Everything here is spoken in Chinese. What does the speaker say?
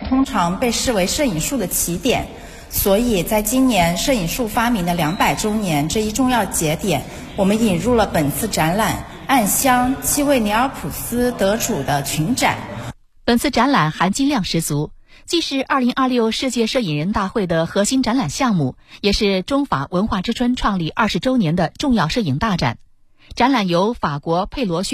通常被视为摄影术的起点，所以在今年摄影术发明的200周年这一重要节点，我们引入了本次展览暗香7位尼尔普斯得主的群展。 本次展览含金量十足，既是2026世界摄影人大会的核心展览项目，也是中法文化之春创立20周年的重要摄影大展。展览由法国佩罗